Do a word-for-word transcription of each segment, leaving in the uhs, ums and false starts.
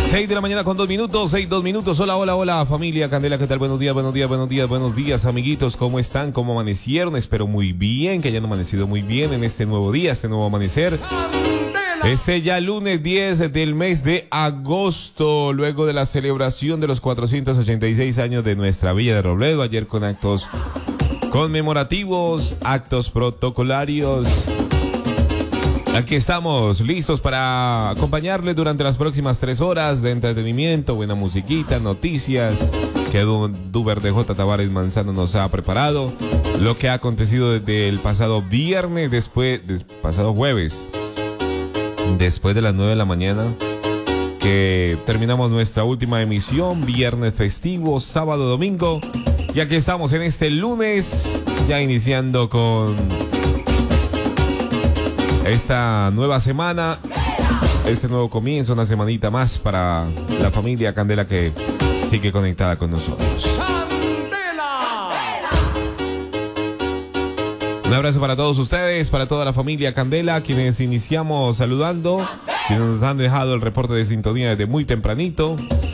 seis de la mañana con dos minutos, seis, dos minutos. Hola, hola, hola, familia Candela, ¿qué tal? Buenos días, buenos días, buenos días, buenos días, amiguitos. ¿Cómo están? ¿Cómo amanecieron? Espero muy bien, que hayan amanecido muy bien en este nuevo día, este nuevo amanecer. Este ya lunes diez del mes de agosto, luego de la celebración de los cuatrocientos ochenta y seis años de nuestra Villa de Robledo, ayer con actos conmemorativos, actos protocolarios. Aquí estamos listos para acompañarles durante las próximas tres horas de entretenimiento, buena musiquita, noticias que Duber de J. Tavares Manzano nos ha preparado, lo que ha acontecido desde el pasado viernes, después del pasado jueves, después de las nueve de la mañana, que terminamos nuestra última emisión, viernes festivo, sábado, domingo, y aquí estamos en este lunes, ya iniciando con esta nueva semana, este nuevo comienzo, una semanita más para la familia Candela que sigue conectada con nosotros. Un abrazo para todos ustedes, para toda la familia Candela, quienes iniciamos saludando, quienes nos han dejado el reporte de sintonía desde muy tempranito.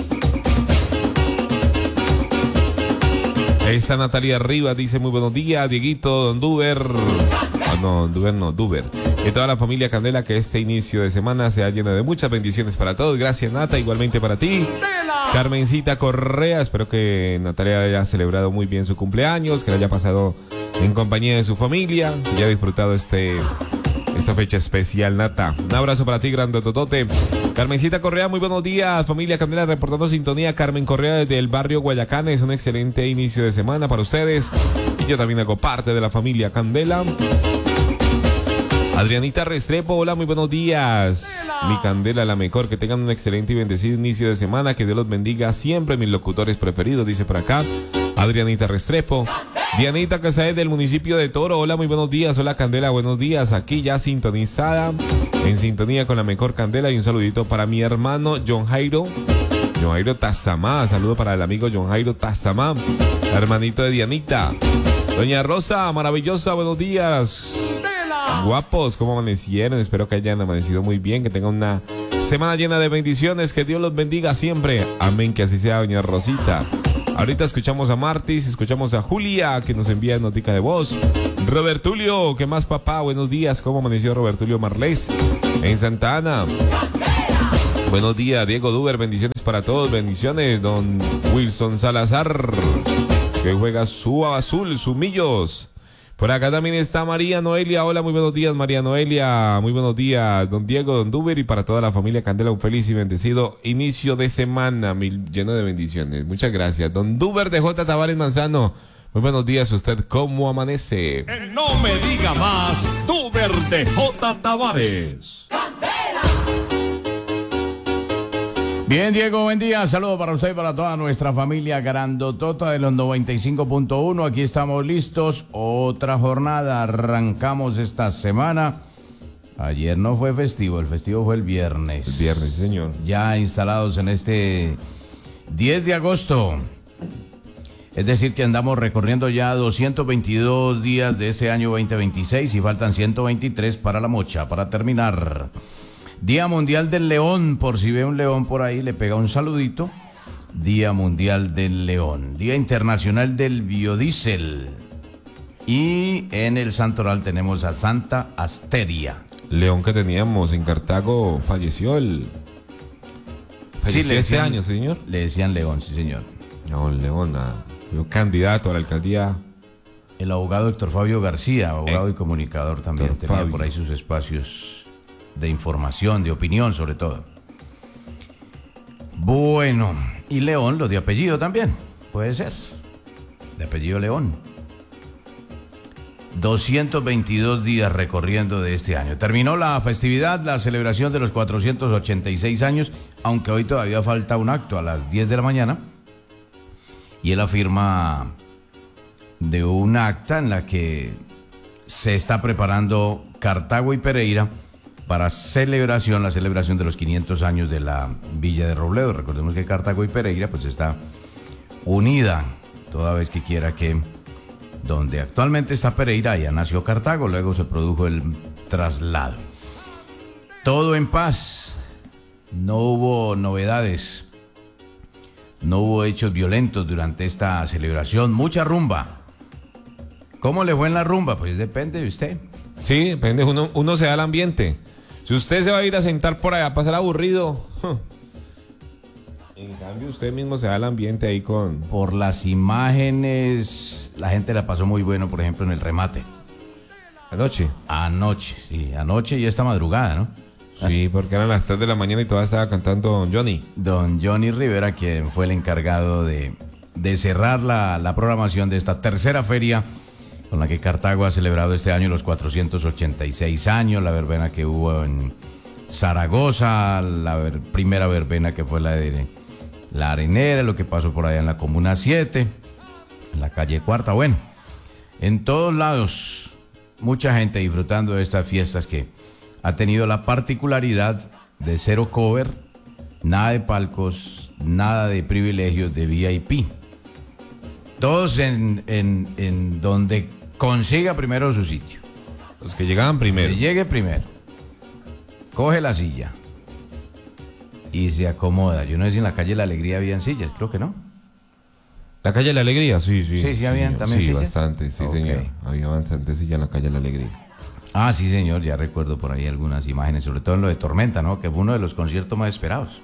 Está Natalia Rivas, dice muy buenos días, Dieguito, Don Duber. Ah, no, Don Duber no, Duber. Y toda la familia Candela, que este inicio de semana sea lleno de muchas bendiciones para todos. Gracias, Nata, igualmente para ti. Carmencita Correa, espero que Natalia haya celebrado muy bien su cumpleaños, que la haya pasado en compañía de su familia, que haya disfrutado este, esta fecha especial, Nata. Un abrazo para ti, grandototote. Carmencita Correa, muy buenos días, familia Candela, reportando sintonía. Carmen Correa desde el barrio Guayacán, es un excelente inicio de semana para ustedes. Y yo también hago parte de la familia Candela. Adrianita Restrepo, hola, muy buenos días. Mi Candela, la mejor, que tengan un excelente y bendecido inicio de semana, que Dios los bendiga siempre, mis locutores preferidos, dice por acá Adrianita Restrepo. Dianita Casaez del municipio de Toro, hola, muy buenos días. Hola Candela, buenos días, aquí ya sintonizada, en sintonía con la mejor Candela, y un saludito para mi hermano John Jairo, John Jairo Tazamá, saludo para el amigo John Jairo Tazamá, hermanito de Dianita. Doña Rosa, maravillosa, buenos días. Guapos, ¿cómo amanecieron? Espero que hayan amanecido muy bien, que tengan una semana llena de bendiciones, que Dios los bendiga siempre. Amén, que así sea, doña Rosita. Ahorita escuchamos a Martis, escuchamos a Julia, que nos envía notica de voz. Robertulio, ¿qué más, papá? Buenos días, ¿cómo amaneció Robertulio Marlés en Santa Ana? Buenos días, Diego Duber, bendiciones para todos, bendiciones. Don Wilson Salazar, que juega su azul, su millos. Por acá también está María Noelia. Hola, muy buenos días, María Noelia. Muy buenos días, don Diego, don Duber, y para toda la familia Candela, un feliz y bendecido inicio de semana, mil, lleno de bendiciones. Muchas gracias. Don Duber de J. Tavares Manzano, muy buenos días. ¿Usted cómo amanece? El no me diga más, Duber de J. Tavares. Bien, Diego, buen día. Saludos para usted y para toda nuestra familia grandotota de los noventa y cinco punto uno. Aquí estamos listos. Otra jornada. Arrancamos esta semana. Ayer no fue festivo, el festivo fue el viernes. El viernes, señor. Ya instalados en este diez de agosto. Es decir, que andamos recorriendo ya doscientos veintidós días de este año veinte veintiséis y faltan ciento veintitrés para la mocha, para terminar. Día Mundial del León, por si ve un león por ahí, le pega un saludito. Día Mundial del León. Día Internacional del Biodiesel. Y en el Santoral tenemos a Santa Asteria. León que teníamos en Cartago falleció el... Falleció sí, le este decían, año, señor. Le decían León, sí, señor. No, León, ah, candidato a la alcaldía. El abogado Héctor Fabio García, abogado eh, y comunicador también, Héctor tenía Fabio. por ahí sus espacios de información, de opinión sobre todo. Bueno, y León, los de apellido también, puede ser, de apellido León. doscientos veintidós días recorriendo de este año. Terminó la festividad, la celebración de los cuatrocientos ochenta y seis años, aunque hoy todavía falta un acto a las diez de la mañana, y es la firma de un acta en la que se está preparando Cartago y Pereira para celebración, la celebración de los quinientos años de la Villa de Robledo. Recordemos que Cartago y Pereira pues está unida, toda vez que quiera que donde actualmente está Pereira, allá nació Cartago, luego se produjo el traslado. Todo en paz, no hubo novedades, no hubo hechos violentos durante esta celebración, mucha rumba. ¿Cómo le fue en la rumba? Pues depende de usted. Sí, depende, uno, uno se da el ambiente. Si usted se va a ir a sentar por allá a pasar aburrido, en cambio usted mismo se da el ambiente ahí con... Por las imágenes, la gente la pasó muy bueno, por ejemplo, en el remate. Anoche. Anoche, sí, anoche y esta madrugada, ¿no? Sí, porque eran las tres de la mañana y todavía estaba cantando Don Johnny. Don Johnny Rivera, quien fue el encargado de, de cerrar la, la programación de esta tercera feria con la que Cartago ha celebrado este año los cuatrocientos ochenta y seis años, la verbena que hubo en Zaragoza, la ver, primera verbena que fue la de la Arenera, lo que pasó por allá en la Comuna siete, en la calle Cuarta, bueno, en todos lados, mucha gente disfrutando de estas fiestas que ha tenido la particularidad de cero cover, nada de palcos, nada de privilegios de V I P. Todos en, en, en donde consiga primero su sitio. Los que llegaban primero. Que llegue primero. Coge la silla. Y se acomoda. Yo no sé si en la calle La Alegría habían sillas, creo que no. ¿La calle La Alegría? Sí, sí. Sí, sí, habían también Sí, sillas. bastante, sí, Okay. señor. Había bastante silla en la calle La Alegría. Ah, sí, señor, ya recuerdo por ahí algunas imágenes, sobre todo en lo de Tormenta, ¿no? Que fue uno de los conciertos más esperados.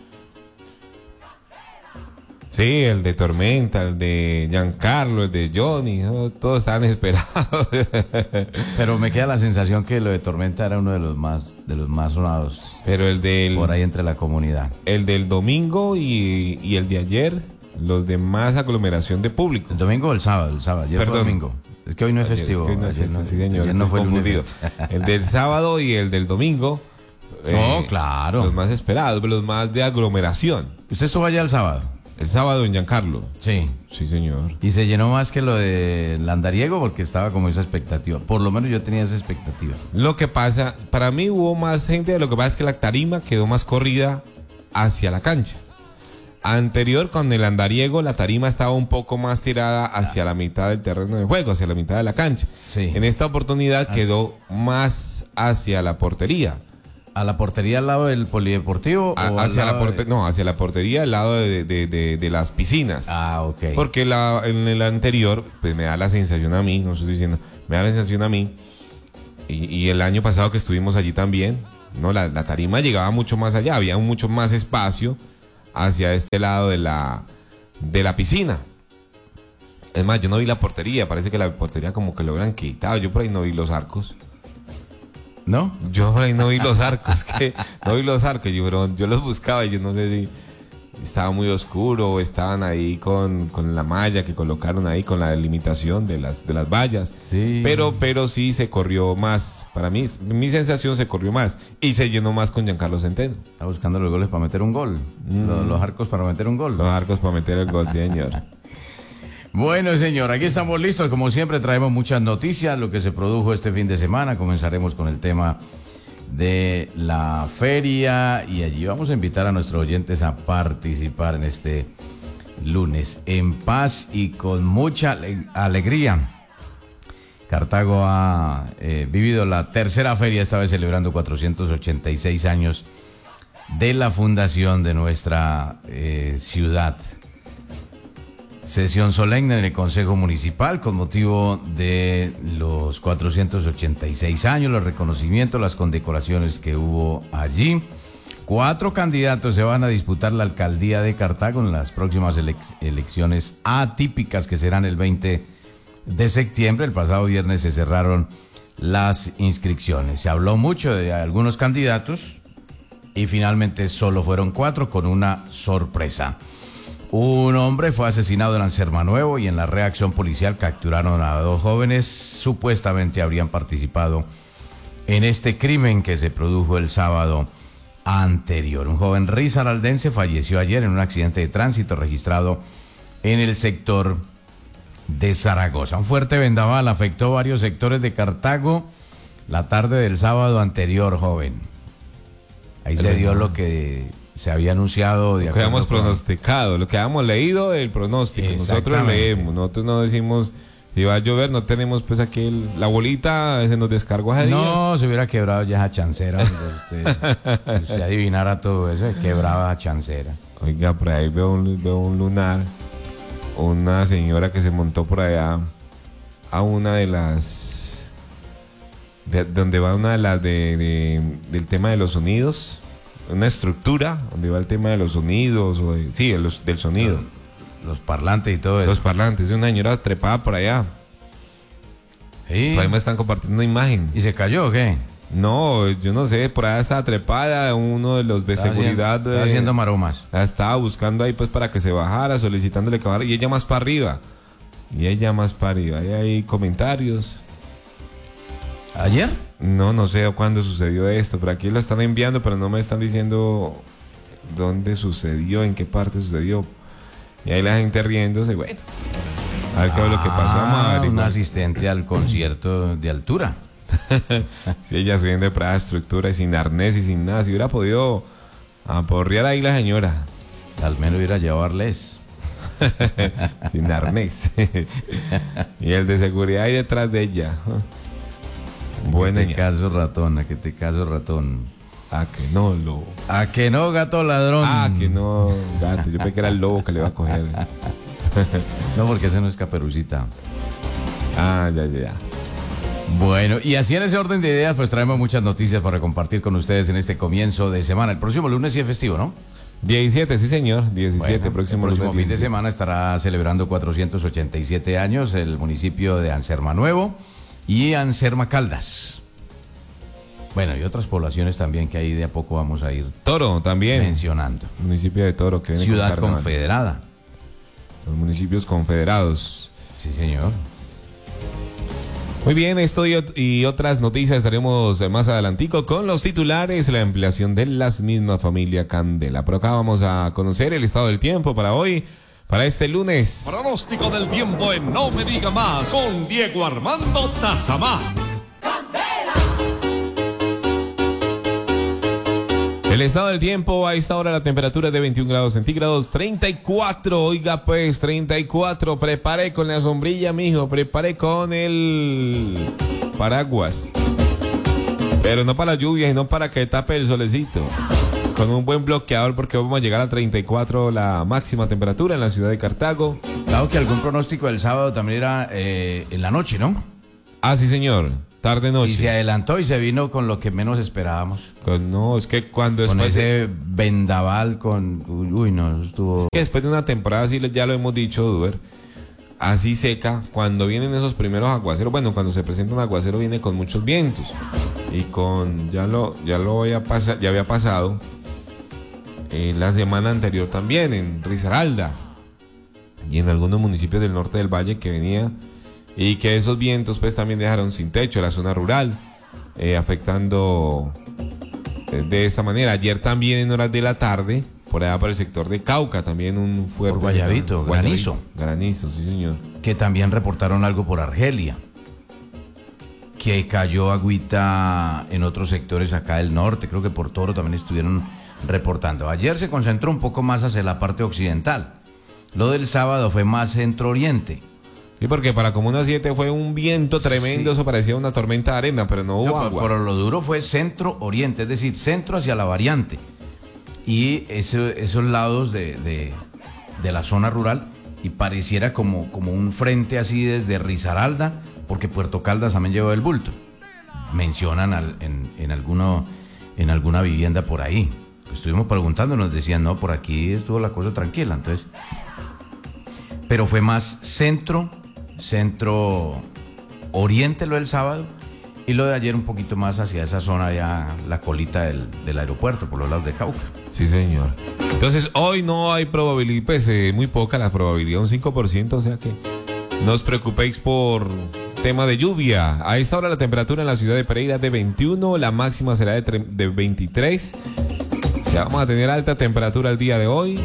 Sí, el de Tormenta, el de Giancarlo, el de Johnny, ¿no? Todos estaban esperados. Pero me queda la sensación que lo de Tormenta era uno de los más, de los más sonados. Pero el del, por ahí entre la comunidad. El del domingo y, y el de ayer, los de más aglomeración de público. ¿El domingo o el sábado? El sábado, ayer Perdón. fue domingo. Es que hoy no es Ayer, festivo. es que hoy no es ayer festivo, no, sí, señor, ayer no estoy fue confundido. lunes. El del sábado y el del domingo. No, claro. Los más esperados, los más de aglomeración. ¿Usted estuvo allá el sábado? El sábado en Giancarlo. Sí. Sí, señor. Y se llenó más que lo de Landariego porque estaba como esa expectativa. Por lo menos yo tenía esa expectativa. Lo que pasa, para mí hubo más gente, lo que pasa es que la tarima quedó más corrida hacia la cancha. Anterior, con el Andariego, la tarima estaba un poco más tirada hacia la mitad del terreno de juego, hacia la mitad de la cancha. Sí. En esta oportunidad As- quedó más hacia la portería. ¿A la portería al lado del polideportivo? A- o al hacia la lado porte- de- No, hacia la portería al lado de, de- de- de las piscinas. Ah, ok. Porque la, en el anterior, pues me da la sensación a mí, no estoy diciendo, me da la sensación a mí, y, y el año pasado que estuvimos allí también, no, la, la tarima llegaba mucho más allá, había mucho más espacio hacia este lado de la, de la piscina. Es más, yo no vi la portería, parece que la portería como que lo hubieran quitado, yo por ahí no vi los arcos. ¿No? Yo por ahí no vi los arcos, que no vi los arcos, yo, pero yo los buscaba y yo no sé si estaba muy oscuro o estaban ahí con, con la malla que colocaron ahí, con la delimitación de las, de las vallas. Sí. Pero, pero sí se corrió más, para mí, mi sensación se corrió más y se llenó más con Giancarlo Centeno. Está buscando los goles para meter un gol. Mm. Los, los arcos para meter un gol. Los arcos para meter el gol, señor. Bueno, señor, aquí estamos listos. Como siempre, traemos muchas noticias, lo que se produjo este fin de semana. Comenzaremos con el tema de la feria y allí vamos a invitar a nuestros oyentes a participar en este lunes en paz y con mucha ale- alegría. Cartago ha eh, vivido la tercera feria, esta vez celebrando cuatrocientos ochenta y seis años de la fundación de nuestra eh, ciudad. Sesión solemne en el Consejo Municipal con motivo de los cuatrocientos ochenta y seis años, los reconocimientos, las condecoraciones que hubo allí. Cuatro candidatos se van a disputar la alcaldía de Cartago en las próximas elec- elecciones atípicas que serán el veinte de septiembre. El pasado viernes se cerraron las inscripciones. Se habló mucho de algunos candidatos y finalmente solo fueron cuatro con una sorpresa. Un hombre fue asesinado en Anserma-Nuevo y en la reacción policial capturaron a dos jóvenes. Supuestamente habrían participado en este crimen que se produjo el sábado anterior. Un joven risaraldense falleció ayer en un accidente de tránsito registrado en el sector de Zaragoza. Un fuerte vendaval afectó varios sectores de Cartago la tarde del sábado anterior, joven. Ahí se dio lo que se había anunciado. De Lo que habíamos acuerdo con- pronosticado, lo que habíamos leído, el pronóstico. Nosotros Exactamente. leemos, nosotros no decimos Si va a llover, no tenemos pues aquel, la bolita se nos descargó hace días. No, se hubiera quebrado ya esa chancera. Usted, usted adivinara todo eso, quebraba esa chancera. Oiga, por ahí veo un, veo un lunar, una señora que se montó por allá a una de las, de, donde va una de las de, de, del tema de los sonidos, una estructura donde va el tema de los sonidos, o de, sí, los, del sonido. Los, los parlantes y todo eso. Los parlantes, de una señora trepada por allá. Sí. Por ahí me están compartiendo una imagen. ¿Y se cayó o qué? No, yo no sé, por allá estaba trepada, uno de los de Estaba seguridad. Haciendo, estaba de, haciendo maromas. La estaba buscando ahí pues para que se bajara, solicitándole que bajara, y ella más para arriba. Y ella más para arriba. Ahí hay comentarios. ¿Ayer? No, no sé cuándo sucedió esto, pero aquí lo están enviando, pero no me están diciendo dónde sucedió, en qué parte sucedió. Y ahí la gente riéndose, bueno. A ver qué es lo que pasó, Ah, madre. un asistente al concierto de altura. Si ella se viene de Prada estructura y sin arnés y sin nada, si hubiera podido aporrear ahí la señora. Al menos hubiera llevado arnés. Sin arnés. Y el de seguridad ahí detrás de ella. Buena. ¿A qué te caso, ratón? ¿A qué te caso, ratón? Ah, que no, lobo. ¿A que no, gato ladrón? Ah, que no, gato. Yo pensé que era el lobo que le iba a coger. No, porque ese no es Caperucita. Ah, ya, ya, ya. Bueno, y así en ese orden de ideas, pues traemos muchas noticias para compartir con ustedes en este comienzo de semana. El próximo lunes sí es festivo, ¿no? diecisiete, sí señor, diecisiete, Bueno, próximo, el próximo lunes fin de diecisiete. semana estará celebrando cuatrocientos ochenta y siete años el municipio de Anserma Nuevo y Anserma Caldas. Bueno, y otras poblaciones también que ahí de a poco vamos a ir Toro también. mencionando. Municipio de Toro, que viene con Ciudad carnaval. Confederada. Los municipios confederados. Sí, señor. Muy bien, esto y, ot- y otras noticias estaremos más adelantico con los titulares, la ampliación de las mismas familia Candela. Por acá vamos a conocer el estado del tiempo para hoy, para este lunes. Pronóstico del tiempo en No Me Diga Más con Diego Armando Tazamá. El estado del tiempo, a esta hora la temperatura es de veintiún grados centígrados, treinta y cuatro, oiga pues, treinta y cuatro, prepare con la sombrilla, mijo, prepare con el paraguas. Pero no para la lluvia, sino para que tape el solecito. Con un buen bloqueador porque vamos a llegar a treinta y cuatro la máxima temperatura en la ciudad de Cartago. Claro que algún pronóstico del sábado también era eh, en la noche, ¿no? Ah, sí señor, tarde noche. Y se adelantó y se vino con lo que menos esperábamos. Con- no, es que cuando Con después de- ese vendaval, con... Uy, no, estuvo... Es que después de una temporada, así ya lo hemos dicho, Duber, así seca, cuando vienen esos primeros aguaceros, bueno, cuando se presenta un aguacero viene con muchos vientos y con, ya lo, ya lo había pasado, ya había pasado eh, la semana anterior también en Risaralda y en algunos municipios del norte del valle que venía y que esos vientos pues también dejaron sin techo la zona rural, eh, afectando eh, de esta manera. Ayer también en horas de la tarde, por allá para el sector de Cauca, también un fuerte... Por Guayabito, granizo. Granizo, sí señor. Que también reportaron algo por Argelia. Que cayó agüita en otros sectores acá del norte, creo que por Toro también estuvieron reportando. Ayer se concentró un poco más hacia la parte occidental. Lo del sábado fue más centro-oriente. Sí, porque para Comuna siete fue un viento tremendo, Sí. eso parecía una tormenta de arena, pero no hubo No, agua. pero lo duro fue centro-oriente, es decir, centro hacia la variante. Y ese- esos lados de, de- de la zona rural, y pareciera como, como un frente así desde Risaralda, porque Puerto Caldas también llevó el bulto. Mencionan al- en, en, alguno, en alguna vivienda por ahí. Estuvimos preguntando, nos decían, no, por aquí estuvo la cosa tranquila, entonces... Pero fue más centro, centro oriente lo del sábado, y lo de ayer un poquito más hacia esa zona ya, la colita del, del aeropuerto, por los lados de Cauca. Sí, señor. Entonces, hoy no hay probabilidad, pues eh, muy poca la probabilidad, un cinco por ciento, o sea que no os preocupéis por tema de lluvia. A esta hora la temperatura en la ciudad de Pereira es de veintiuno, la máxima será de, tre- de veintitrés. O sea, vamos a tener alta temperatura el día de hoy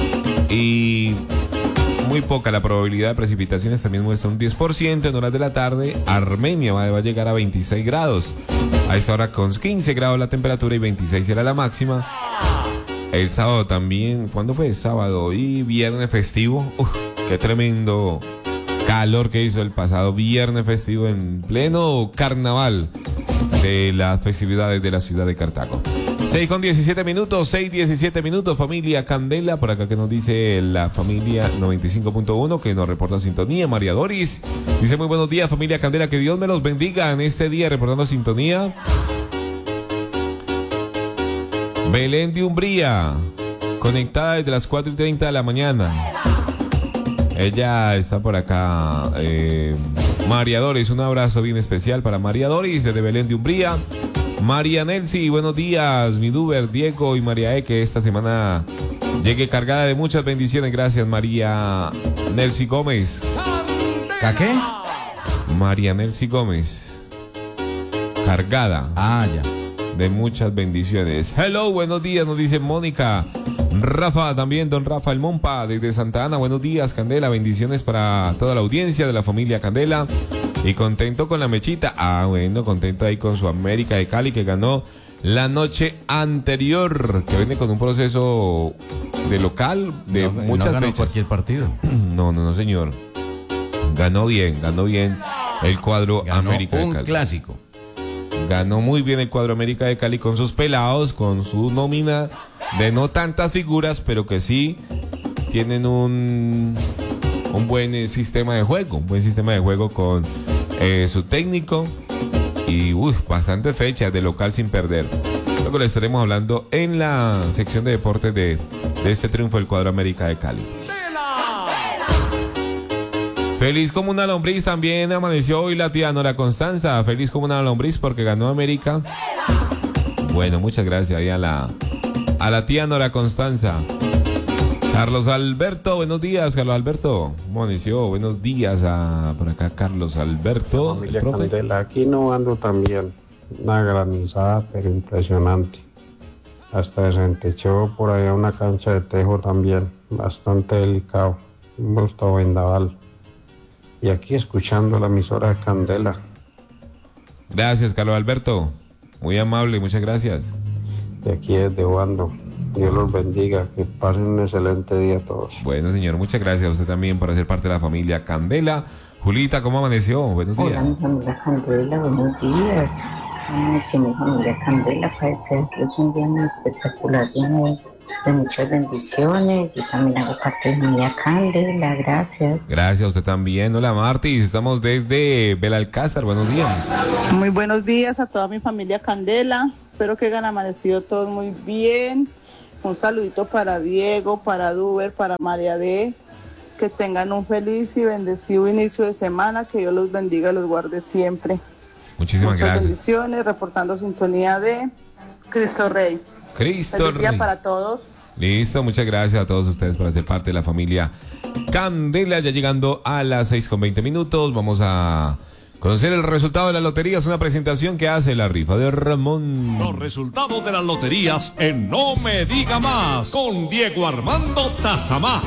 y muy poca la probabilidad de precipitaciones, también muestra un diez por ciento. En horas de la tarde, Armenia va, va a llegar a veintiséis grados. A esta hora con quince grados la temperatura y veintiséis será la máxima. El sábado también, ¿cuándo fue? Sábado y viernes festivo. Uf, qué tremendo calor que hizo el pasado viernes festivo en pleno carnaval de las festividades de la ciudad de Cartago. seis con diecisiete minutos, seis diecisiete minutos, familia Candela, por acá que nos dice la familia noventa y cinco punto uno, que nos reporta sintonía. María Doris dice muy buenos días, familia Candela, que Dios me los bendiga en este día reportando sintonía. Belén de Umbría, conectada desde las cuatro y treinta de la mañana. Ella está por acá. eh, María Doris, un abrazo bien especial para María Doris desde Belén de Umbría. María Nelsi, buenos días, mi Duber, Diego y María E, que esta semana llegue cargada de muchas bendiciones. Gracias, María Nelsi Gómez. ¿A qué? María Nelsi Gómez, cargada Ah, ya. de muchas bendiciones. Hello, buenos días, nos dice Mónica. Rafa, también don Rafael Mompa desde Santa Ana, buenos días, Candela, bendiciones para toda la audiencia de la familia Candela. Y contento con la mechita. Ah, bueno, contento ahí con su América de Cali, que ganó la noche anterior, que viene con un proceso de local de No, muchas no ganó fechas. cualquier partido. No, no, no, señor. Ganó bien, ganó bien el cuadro Ganó América de un Cali. clásico. Ganó muy bien el cuadro América de Cali con sus pelados, con su nómina de no tantas figuras, pero que sí tienen un, un buen eh, sistema de juego, un buen sistema de juego con eh, su técnico y uf, bastantes fechas de local sin perder. Luego le estaremos hablando en la sección de deportes de, de este triunfo del cuadro América de Cali. Feliz como una lombriz también amaneció hoy la tía Nora Constanza. Feliz como una lombriz porque ganó América. Bueno, muchas gracias ahí a la, a la tía Nora Constanza. Carlos Alberto, buenos días, Carlos Alberto. ¿Cómo amaneció? Buenos días a, por acá, Carlos Alberto. Familia el profe. Candela, aquí no ando también. Una granizada, pero impresionante. Hasta se entechó por allá una cancha de tejo también. Bastante delicado. Un bruto vendaval. Y aquí escuchando la emisora de Candela. Gracias, Carlos Alberto. Muy amable, muchas gracias. De aquí desde Obando. Dios los bendiga. Que pasen un excelente día a todos. Bueno, señor, muchas gracias a usted también por ser parte de la familia Candela. Julita, ¿cómo amaneció? Buenos días. Hola, mi familia Candela, buenos días. Amaneció mi familia Candela, parece que es un día muy espectacular, lleno de, de muchas bendiciones. Yo también hago parte de mi familia Candela, gracias. Gracias a usted también. Hola, Martis, estamos desde Belalcázar, buenos días. Muy buenos días a toda mi familia Candela. Espero que hayan amanecido todos muy bien. Un saludito para Diego, para Duber, para María D. Que tengan un feliz y bendecido inicio de semana. Que Dios los bendiga y los guarde siempre. Muchísimas Muchas gracias. bendiciones, reportando sintonía de Cristo Rey. Cristo Feliz día Rey. para todos. Listo, muchas gracias a todos ustedes por ser parte de la familia Candela. Ya llegando a las seis con veinte minutos, vamos a conocer el resultado de la lotería. Es una presentación que hace la rifa de Ramón. Los resultados de las loterías en No Me Diga Más con Diego Armando Tazamá.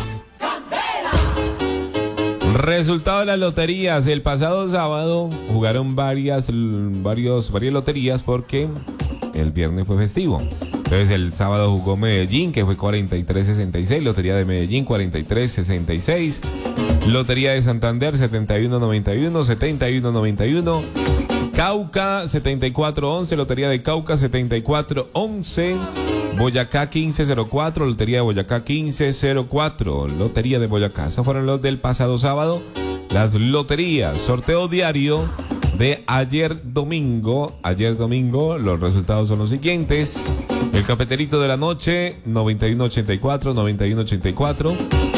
Resultado de las loterías. El pasado sábado jugaron varias, varios, varias loterías porque el viernes fue festivo. Entonces el sábado jugó Medellín, que fue cuarenta y tres sesenta y seis, Lotería de Medellín cuarenta y tres sesenta y seis, Lotería de Santander setenta y uno noventa y uno, setenta y uno noventa y uno, Cauca setenta y cuatro once, Lotería de Cauca setenta y cuatro once, Boyacá quince cero cuatro, Lotería de Boyacá quince cero cuatro, Lotería de Boyacá. Esos fueron los del pasado sábado, las loterías. Sorteo diario de ayer domingo. Ayer domingo los resultados son los siguientes. El cafeterito de la noche noventa y uno ochenta y cuatro, noventa y uno ochenta y cuatro.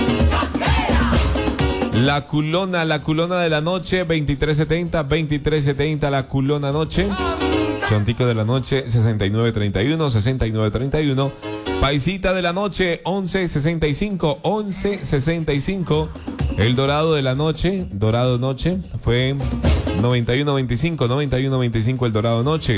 La culona, la culona de la noche veintitrés setenta, veintitrés setenta la culona noche. Chontico de la noche sesenta y nueve treinta y uno, sesenta y nueve treinta y uno. Paisita de la noche once sesenta y cinco, once sesenta y cinco. El dorado de la noche, dorado noche, fue noventa y uno veinticinco, noventa y uno veinticinco el dorado noche.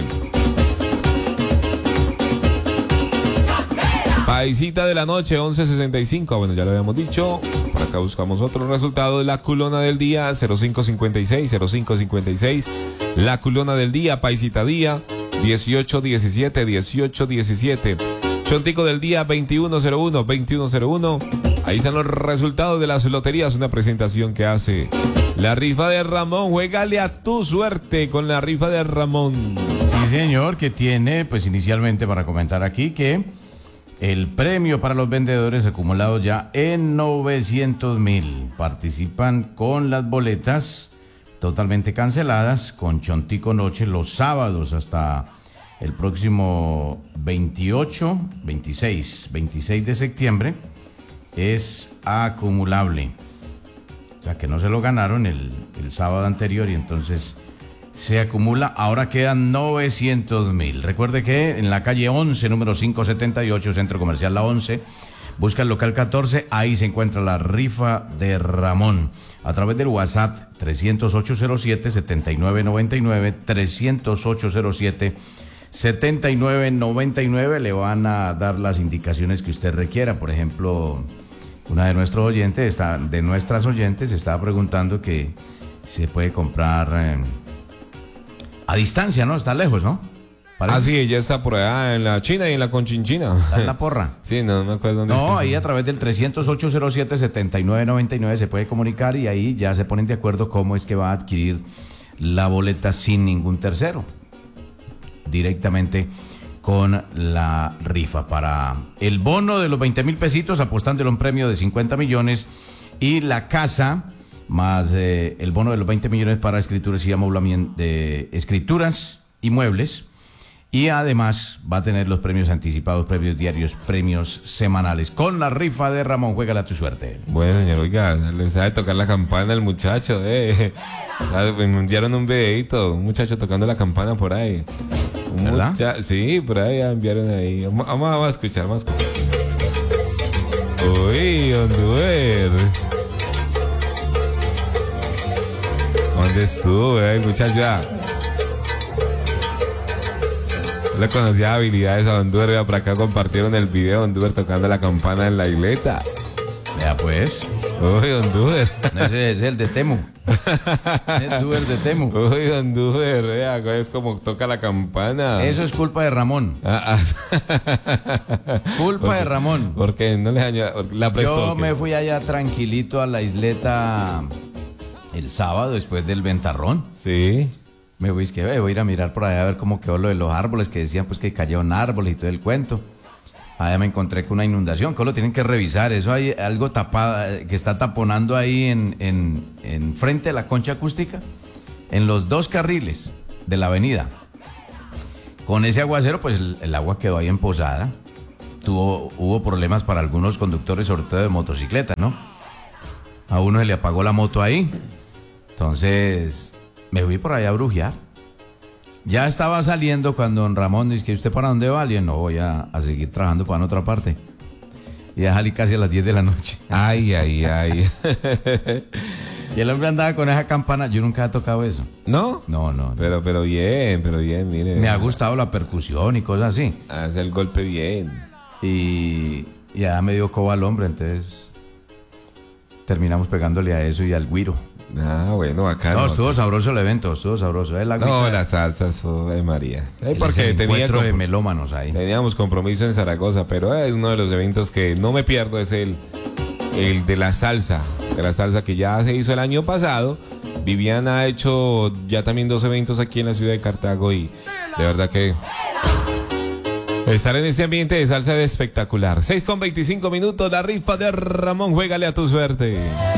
Paisita de la noche once sesenta y cinco, bueno, ya lo habíamos dicho. Por acá buscamos otro resultado de la culona del día, cero cinco cincuenta y seis, cero cinco cincuenta y seis. La culona del día, paisita día, dieciocho diecisiete, dieciocho diecisiete. Chontico del día veintiuno cero uno, veintiuno cero uno. Ahí están los resultados de las loterías. Una presentación que hace la rifa de Ramón. Juégale a tu suerte con la rifa de Ramón. Sí, señor, que tiene, pues inicialmente para comentar aquí que el premio para los vendedores acumulados ya en novecientos mil. Participan con las boletas totalmente canceladas con Chontico Noche los sábados hasta el próximo veintiocho, veintiséis, veintiséis de septiembre. Es acumulable. O sea que no se lo ganaron el, el sábado anterior y entonces se acumula. Ahora quedan novecientos mil. Recuerde que en la calle once, número quinientos setenta y ocho, Centro Comercial La once, busca el local catorce, ahí se encuentra la rifa de Ramón. A través del WhatsApp trescientos ocho cero siete, setenta y nueve noventa y nueve, trescientos ocho cero siete, setenta y nueve noventa y nueve, le van a dar las indicaciones que usted requiera. Por ejemplo, una de nuestros oyentes, está, de nuestras oyentes, estaba preguntando que se puede comprar eh, a distancia, ¿no? Está lejos, ¿no? Parece. Ah, sí, ella está por allá en la China y en la Conchinchina. Está en la porra. Sí, no, no me acuerdo dónde. No, ahí a través del trescientos ocho cero siete, setenta y nueve noventa y nueve se puede comunicar y ahí ya se ponen de acuerdo cómo es que va a adquirir la boleta sin ningún tercero. Directamente con la rifa para el bono de los veinte mil pesitos, apostándole un premio de cincuenta millones y la casa más eh, el bono de los veinte millones para escrituras y amoblamiento de escrituras y muebles. Y además va a tener los premios anticipados, premios diarios, premios semanales. Con la rifa de Ramón, juégale a tu suerte. Bueno, señor, oiga, le sabe tocar la campana el muchacho, eh. Me enviaron un videito, un muchacho tocando la campana por ahí. Un ¿Verdad? Mucha... Sí, por ahí ya enviaron ahí. Vamos, vamos a escuchar, vamos a escuchar. Uy, Honduer. ¿Dónde estuvo, eh, el muchacho? Ya. Le conocía habilidades a Honduer, ya por acá compartieron el video de Honduer tocando la campana en la isleta. Ya pues. Uy, Honduer. Ese es el de Temu. Es Honduer de Temu. Uy, Honduer, vea, es como toca la campana. Eso es culpa de Ramón. Ah, ah. Culpa de Ramón. Porque no le añadió, la prestó. Yo me fui allá tranquilito a la isleta el sábado después del ventarrón. Sí. Me voy, es que voy a ir a mirar por allá a ver cómo quedó lo de los árboles, que decían pues que cayeron árboles y todo el cuento. Allá me encontré con una inundación, que lo tienen que revisar. Eso hay algo tapado, que está taponando ahí en, en, en frente de la concha acústica, en los dos carriles de la avenida. Con ese aguacero, pues el, el agua quedó ahí emposada. Tuvo, hubo problemas para algunos conductores, sobre todo de motocicleta, ¿no? A uno se le apagó la moto ahí. Entonces me fui por allá a brujear. Ya estaba saliendo cuando don Ramón dice, ¿usted para dónde va? Y yo, no, voy a, a seguir trabajando para otra parte. Y ya salí casi a las diez de la noche. Ay, ay, ay. Y el hombre andaba con esa campana. Yo nunca he tocado eso. ¿No? No, no. no. Pero, pero bien, pero bien, mire. Me ha gustado la percusión y cosas así. Hace el golpe bien. Y ya me dio coba al hombre, entonces terminamos pegándole a eso y al güiro. Ah, bueno, acá no, no. estuvo sabroso el evento, estuvo sabroso. ¿Eh? La no, las salsas, oh, de María. Eh, porque el tenía encuentro de melómanos ahí. Teníamos compromiso en Zaragoza, pero es uno de los eventos que no me pierdo, es el, el de la salsa. De la salsa que ya se hizo el año pasado. Viviana ha hecho ya también dos eventos aquí en la ciudad de Cartago y de verdad que estar en ese ambiente de salsa es espectacular. seis con veinticinco minutos, la rifa de Ramón, juégale a tu suerte.